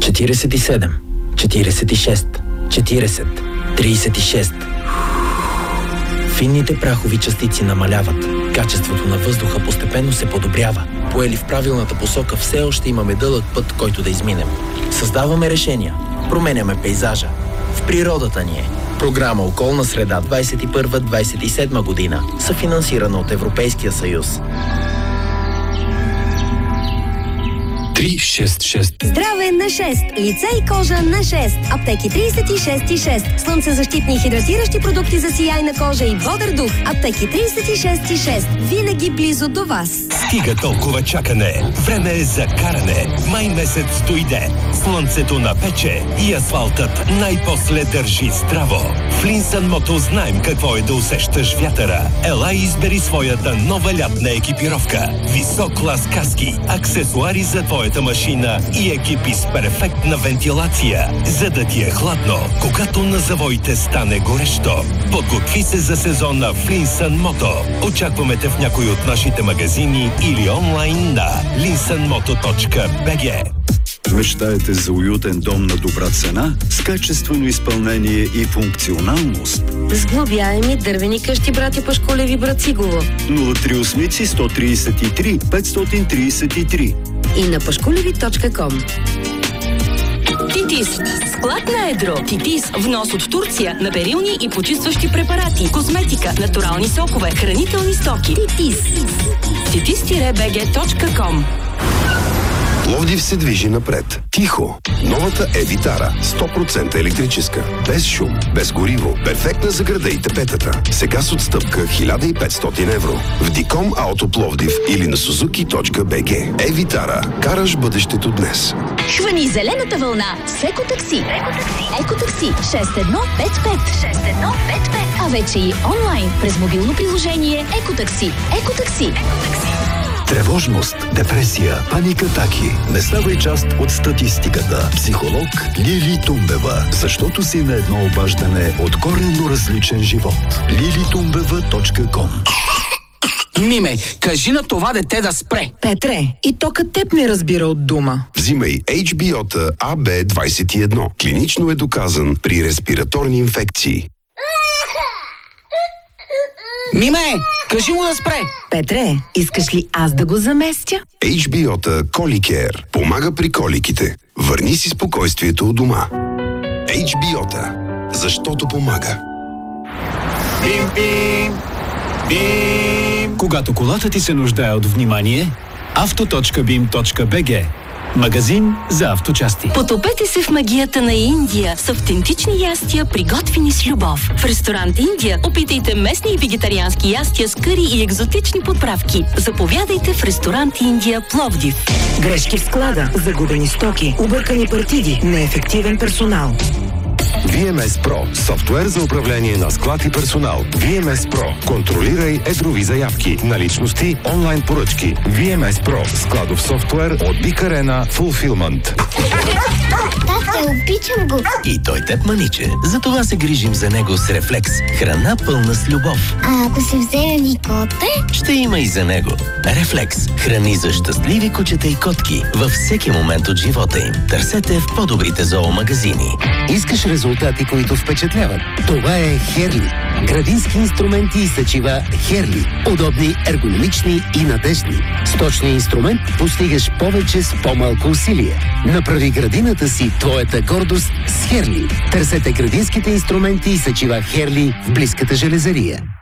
47, 46, 40, 36. Финните прахови частици намаляват. Качеството на въздуха постепенно се подобрява. Поели в правилната посока, все още имаме дълъг път, който да изминем. Създаваме решения. Променяме пейзажа. В природата ни е. Програма Околна среда 21-27 година, съфинансирана от Европейския съюз. 366. Здраве на 6. Лице и кожа на 6. Аптеки 36 и 6. Слънцезащитни и хидратиращи продукти за сияйна кожа и бодър дух. Аптеки 36 и 6. Винаги близо до вас. Стига толкова чакане. Време е за каране. Май месец дойде. Слънцето напече и асфалтът най-после държи здраво. В Линсън Мото знаем какво е да усещаш вятъра. Ела избери своята нова лятна екипировка. Висок клас каски, аксесуари за твоята машина и екипи с перфектна вентилация, за да ти е хладно, когато на завоите стане горещо. Подготви се за сезона в Линсън Мото. Очакваме те в някой от нашите магазини или онлайн на linsanmoto.bg. Мечтаете за уютен дом на добра цена, с качествено изпълнение и функционалност? Сглобяеми дървени къщи, братя Пашкулеви, брат Сигово. 038 133 533 И на pashkulevi.com. Титис. Склад на едро. Титис. Внос от Турция на перилни и почистващи препарати, козметика, натурални сокове, хранителни стоки. Титис. titis-bg.com. Пловдив се движи напред. Тихо. Новата Евитара. 100% електрическа. Без шум, без гориво. Перфектна за града и тепетата. Сега с отстъпка 1500 евро. В Диком Ауто Пловдив или на suzuki.bg. Евитара. Караш бъдещето днес. Хвани зелената вълна с Екотакси. Екотакси 6155. А вече и онлайн през мобилно приложение Екотакси. Екотакси. Тревожност, депресия, паникатаки. Не ставай част от статистиката. Психолог Лили Тумбева. Защото си на едно обаждане от коренно различен живот. lilitumbeva.com. Миме, кажи на това дете да спре. Петре, и тока теб не разбира от дума. Взимай HBO-та AB21. Клинично е доказан при респираторни инфекции. Миме, кажи му да спре. Петре, искаш ли аз да го заместя? HBO-та Коликер помага при коликите. Върни си спокойствието у дома. HBO-та. Защото помага. Бим-бим! Бим! Когато колата ти се нуждае от внимание, auto.bim.bg. Магазин за авточасти. Потопете се в магията на Индия с автентични ястия, приготвени с любов. В ресторант Индия опитайте местни и вегетариански ястия с къри и екзотични подправки. Заповядайте в ресторант Индия, Пловдив. Грешки в склада, загубени стоки, объркани партиди, неефективен персонал. VMS Pro. Софтуер за управление на склад и персонал. VMS Pro. Контролирай едрови заявки, наличности, онлайн поръчки. VMS Pro. Складов софтуер от Big Arena Fulfillment. Тате, обичам го. И той теб, маниче. Затова се грижим за него с Рефлекс. Храна пълна с любов. А ако се вземем и коте? Ще има и за него. Рефлекс. Храни за щастливи кучета и котки във всеки момент от живота им. Търсете в по-добрите зоомагазини. Искаш резултати, които впечатляват? Това е Херли. Градински инструменти и съчива Херли. Удобни, ергономични и надеждни. С точния инструмент постигаш повече с по-малко усилие. Направи градината си твоята гордост с Херли. Търсете градинските инструменти и съчива Херли в близката железария.